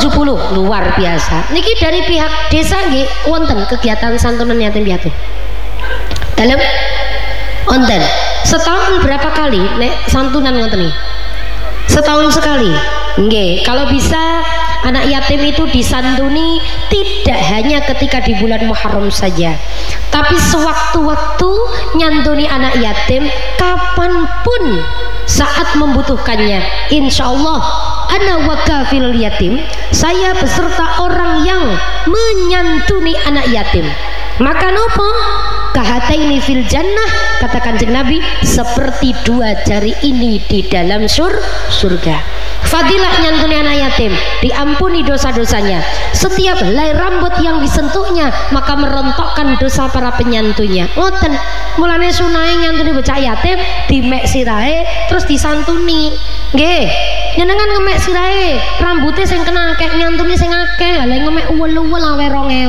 70 luar biasa. Niki dari pihak desa nggih wonten kegiatan santunan yatim piatu. Dalam wonten. Setahun berapa kali nek santunan ngoten niki? Setahun sekali. Nggih, kalau bisa anak yatim itu disantuni tidak hanya ketika di bulan Muharram saja, tapi sewaktu-waktu nyantuni anak yatim kapanpun saat membutuhkannya. Insya Allah ana wakafil yatim, saya beserta orang yang menyantuni anak yatim. Maka nopo kahataini fil jannah, kata Kanjeng Nabi, seperti dua jari ini di dalam surga. Fadilah nyantuni anak yatim, diampuni dosa-dosanya. Setiap helai rambut yang disentuhnya maka merontokkan dosa para penyantunya. Ngoten, mulane sunai nyantuni bocah yatim dimek sirahe terus disantuni. Nggih, jenengan ngemek sirahe rambutnya sing kena akeh, nyantuni sing akeh, lha ngemek uwel-uwel awe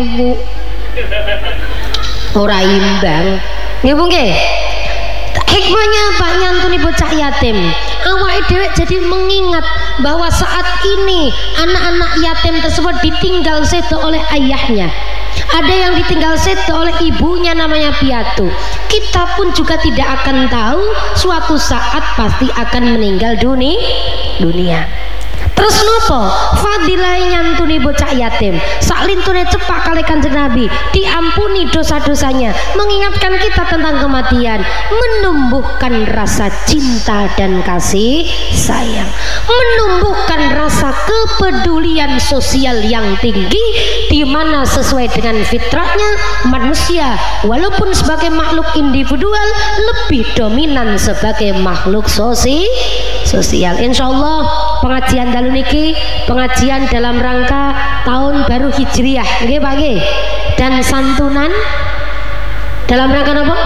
2000. Ora imbang. Nggih Bu nggih. Hikmahnya apa nyantuni bocah yatim? Awake dhewe jadi mengingat bahwa saat ini anak-anak yatim tersebut ditinggal sedo oleh ayahnya. Ada yang ditinggal sedo oleh ibunya namanya piatu. Kita pun juga tidak akan tahu suatu saat pasti akan meninggal dunia. Terus nopo fadilah nyantuni bocah yatim, saklintune cepak kali Kanjeng Nabi, diampuni dosa-dosanya, mengingatkan kita tentang kematian, menumbuhkan rasa cinta dan kasih sayang, menumbuhkan rasa kepedulian sosial yang tinggi, di mana sesuai dengan fitrahnya manusia walaupun sebagai makhluk individual lebih dominan sebagai makhluk sosial. Insyaallah pengajian dalu niki pengajian dalam rangka tahun baru Hijriah, nggih Pak nggih. Dan santunan dalam rangka apa?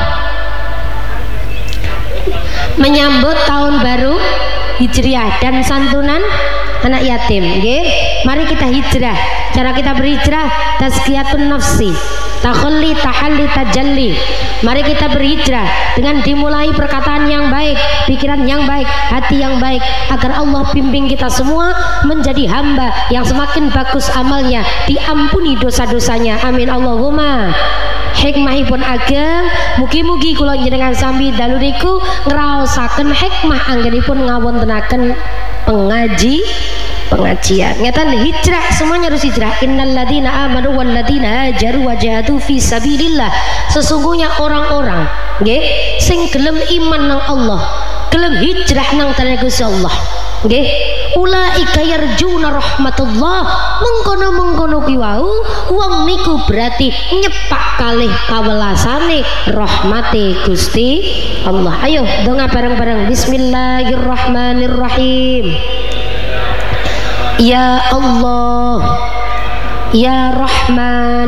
Menyambut tahun baru Hijriah dan santunan anak yatim, nggih. Mari kita hijrah. Cara kita berhijrah tazkiyatun nafsi, takhalli tahalli tajalli. Mari kita berhijrah dengan dimulai perkataan yang baik, pikiran yang baik, hati yang baik, agar Allah bimbing kita semua menjadi hamba yang semakin bagus amalnya, diampuni dosa-dosanya. Amin Allahumma. Hikmahipun ageng, mugi-mugi kula njenengan sami dalu niku ngraosaken hikmah anggenipun ngawontenaken pengajian. Ngeten hijrah, semuanya harus hijrah. Innal ladzina amanu wal ladzina hajaru wa jahadu fi sabilillah. Sesungguhnya orang-orang nggih sing gelem iman nang Allah, gelem hijrah nang dalane Gusti Allah. Nggih, ulaika yarjuna rahmatullah. Mengkono-mengkono ki wau wong niku berarti nyepak kalih kawelasane rahmate Gusti Allah. Ayo donga bareng-bareng. Bismillahirrahmanirrahim. Ya Allah, Ya Rahman.